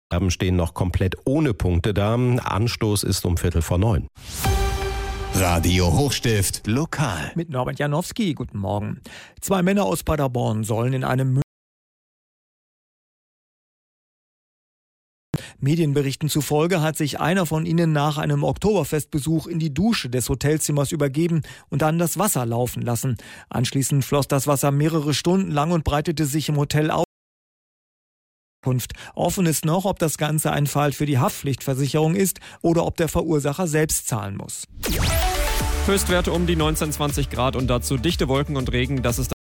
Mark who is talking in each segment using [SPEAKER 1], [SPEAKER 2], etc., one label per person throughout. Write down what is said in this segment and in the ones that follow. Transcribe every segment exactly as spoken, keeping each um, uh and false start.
[SPEAKER 1] Erben stehen noch komplett ohne Punkte da. Anstoß ist um Viertel vor neun.
[SPEAKER 2] Radio Hochstift lokal.
[SPEAKER 3] Mit Norbert Janowski, guten Morgen. Zwei Männer aus Paderborn sollen in einem Medienberichten zufolge hat sich einer von ihnen nach einem Oktoberfestbesuch in die Dusche des Hotelzimmers übergeben und dann das Wasser laufen lassen. Anschließend floss das Wasser mehrere Stunden lang und breitete sich im Hotel aus. Offen ist noch, ob das Ganze ein Fall für die Haftpflichtversicherung ist oder ob der Verursacher selbst zahlen muss.
[SPEAKER 4] Höchstwerte um die neunzehn, zwanzig Grad und dazu dichte Wolken und Regen. Das ist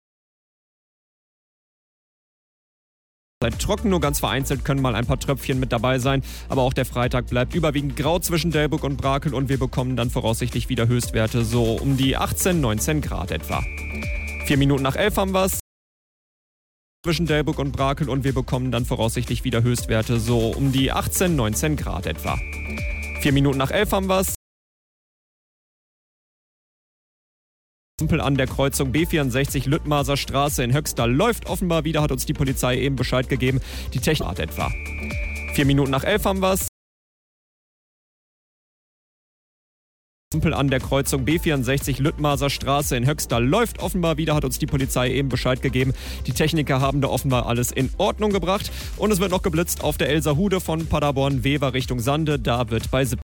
[SPEAKER 4] trocken, nur ganz vereinzelt können mal ein paar Tröpfchen mit dabei sein. Aber auch der Freitag bleibt überwiegend grau zwischen Delbrück und Brakel und wir bekommen dann voraussichtlich wieder Höchstwerte so um die achtzehn, neunzehn Grad etwa. Vier Minuten nach elf haben wir es. Zwischen Delbrück und Brakel und wir bekommen dann voraussichtlich wieder Höchstwerte so um die achtzehn, neunzehn Grad etwa. Vier Minuten nach elf haben wir es. An der Kreuzung B vierundsechzig Lüttmaser Straße in Höxter läuft offenbar wieder, hat uns die Polizei eben Bescheid gegeben. Die Technik etwa. Vier Minuten nach elf haben wir es. An der Kreuzung B vierundsechzig Lüttmaser Straße in Höxter läuft offenbar wieder, hat uns die Polizei eben Bescheid gegeben. Die Techniker haben da offenbar alles in Ordnung gebracht und es wird noch geblitzt auf der Elserhude von Paderborn-Wever Richtung Sande. Da wird bei